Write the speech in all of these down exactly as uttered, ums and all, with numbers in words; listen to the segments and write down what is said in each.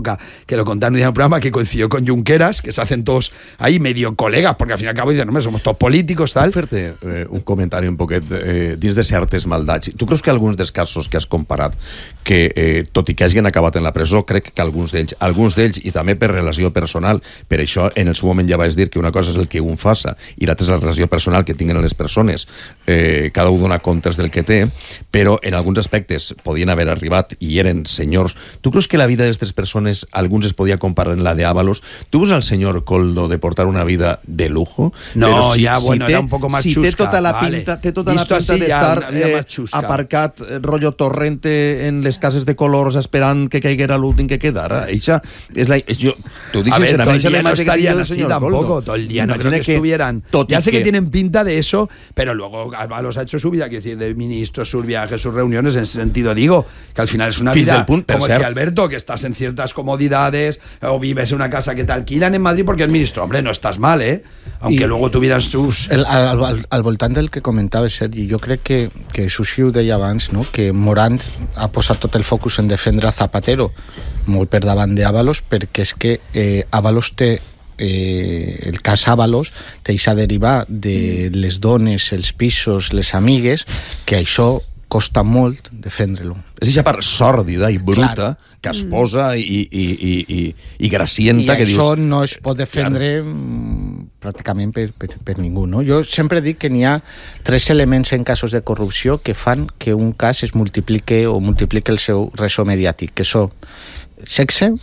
época, que lo contaron en el programa, que coincidió con Junqueras, que se hacen todos ahí medio colegas, porque al fin y al cabo dicen, no, somos todos políticos, tal. Puc fer-te eh, un comentari un poquet eh, dins de certes maldats. Tu creus que alguns dels casos que has comparat, que eh, tot i que hagin acabat en la presó, crec que alguns d'ells, alguns d'ells, i també per relació personal, per això en el seu moment ja vaig dir que una cosa és el que un faça i l'altra és la relació personal que tinguen les persones, eh, cada un dona comptes del que té, però en alguns aspectes podien haver arribat i eren senyors. Tu creus que la vida d'aquestes persones, alguns es podia comparar en la de Ábalos? Tu veus al senyor Koldo de portar una vida de lujo? No, però si, ja, bueno, si té, era un poco más si chusca. té tota la vale. pinta, té tota Visto la pinta así, d'estar ja, ja eh, aparcat, eh, rotllo torrente en les cases de colors esperant que caiguera l'últim que quedara. Eixa és la... Jo, t'ho dic a ver, sincerament, todo el día no estarían el así señor tampoco, Koldo. todo el día no creo Imagina que, que estuvieran. Ya sé que... que tienen pinta de eso, pero luego Ábalos ha hecho su vida, quiero decir, de ministros, sus viajes, sus reuniones, en ese sentido digo, que al final es una Fins vida, el punt, per como cert. decía Alberto, que estás en ciertas comodidades, o vives en una casa que te alquilan en Madrid porque el ministro, hombre, no estás mal, ¿eh? Aunque I, luego tuvieras tus... El, al, al, al voltant del que comentava Sergi, jo crec que, que Susi ho deia abans, no? Que Morant ha posat tot el focus en defendre Zapatero, molt per davant d'Ábalos, perquè és que eh, Ábalos té eh, el cas Ábalos té això derivar de les dones, els pisos, les amigues, que això costa molt defendre-lo. És aquesta part sòrdida i bruta, Clar. que es posa i, i, i, i, i gracienta, I que això dius... no es pot defendre mm, pràcticament per, per, per ningú, no? Jo sempre dic que n'hi ha tres elements en casos de corrupció que fan que un cas es multiplique o multiplique el seu ressò mediàtic, que són sexe,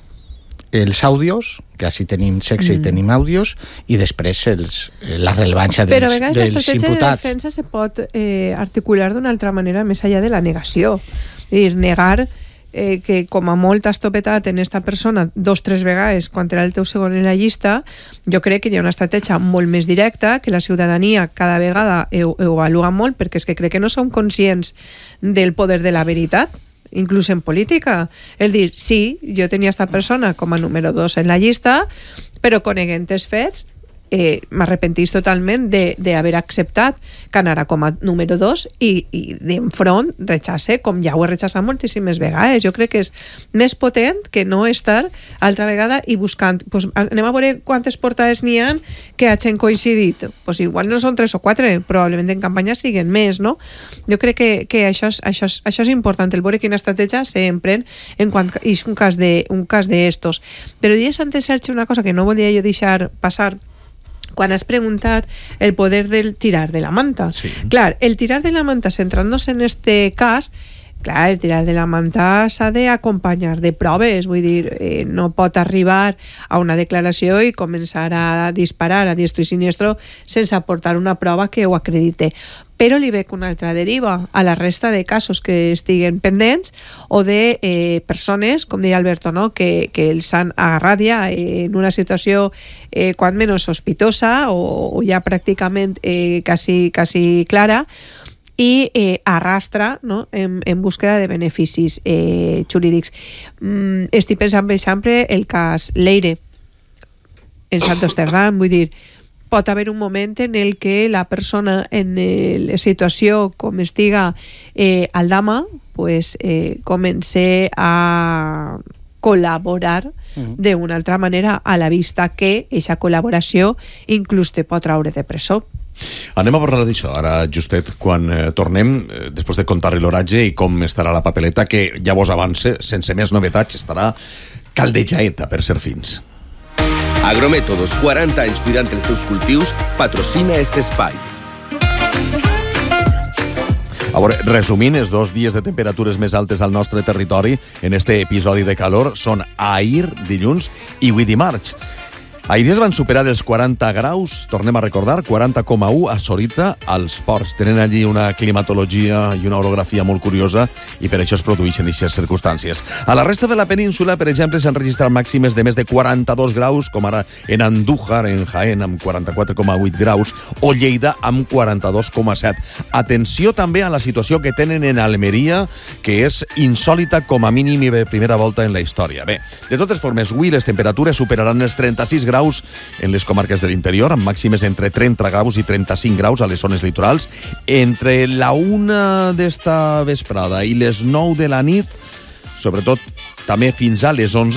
els àudios, que així tenim sexe mm. i tenim àudios, i després els, la rellevància dels, Però a vegades dels l'estratègia imputats. de defensa se pot eh, articular d'una altra manera més allà de la negació. És dir, negar eh, que com a molt has topetat en esta persona dos tres vegades quan era el teu segon en la llista, jo crec que hi ha una estratègia molt més directa, que la ciutadania cada vegada ho, ho avalua molt, perquè és que crec que no som conscients del poder de la veritat, inclús en política. És dir, sí, jo tenia esta persona com a número dos en la llista, però coneguent els fets eh, m'arrepentís totalment d'haver acceptat que anara com a número dos i, i d'enfront rechace, com ja ho he rechaçat moltíssimes vegades. Jo crec que és més potent que no estar altra vegada i buscant, pues, anem a veure quantes portades n'hi ha que hagin coincidit, pues igual no són tres o quatre, probablement en campanya siguen més, no? Jo crec que, que això, és, això, és, això és important, el veure quina estratègia s'empren en quan és un cas de, un cas d'estos. Però dies antes, Sergi, una cosa que no volia jo deixar passar, quan has preguntat el poder del tirar de la manta. Sí. Clar, el tirar de la manta, centrant-nos en este cas, clar, el tirar de la manta s'ha d'acompanyar de proves, vull dir, eh, no pot arribar a una declaració i començar a disparar a diestro i siniestro sense aportar una prova que ho acredite. Però li veig una altra deriva a la resta de casos que estiguen pendents o de eh, persones, com deia Alberto, no? que, que els han agarrat ja en una situació eh, quan menys sospitosa o, o ja pràcticament eh, quasi, quasi clara, i eh, arrastra, no? en, en búsqueda de beneficis eh, jurídics. Mm, estic pensant, per exemple, el cas Leire en Sant Amsterdam, vull dir, pot haver un moment en el que la persona en la situació com estiga eh, al dama pues, eh, comence a col·laborar uh-huh. d'una altra manera, a la vista que aquesta col·laboració inclús te pot traure de presó. Anem a parlar d'això ara, justet, quan eh, tornem, eh, després de contar-li l'oratge i com estarà la papeleta, que ja vos avance, sense més novetats, estarà caldejaeta, per ser fins. Agrométodos, quaranta anys cuidant els teus cultius, patrocina este espai. A veure, resumint, els dos dies de temperatures més altes al nostre territori en este episodi de calor són ahir, dilluns, i avui dimarts. Ahir es van superar els quaranta graus, tornem a recordar, quaranta coma u a Sorita, als ports. Tenen allí una climatologia i una orografia molt curiosa i per això es produeixen aquestes circumstàncies. A la resta de la península, per exemple, s'han registrat màximes de més de quaranta-dos graus, com ara en Andújar, en Jaén, amb quaranta-quatre coma vuit graus, o Lleida, amb quaranta-dos coma set. Atenció també a la situació que tenen en Almeria, que és insòlita com a mínim i de primera volta en la història. Bé, de totes formes, avui les temperatures superaran els trenta-sis graus en les comarques de l'interior, amb màximes entre trenta graus i trenta-cinc graus a les zones litorals. Entre la una d'esta vesprada i les nou de la nit, sobretot també fins a les onze,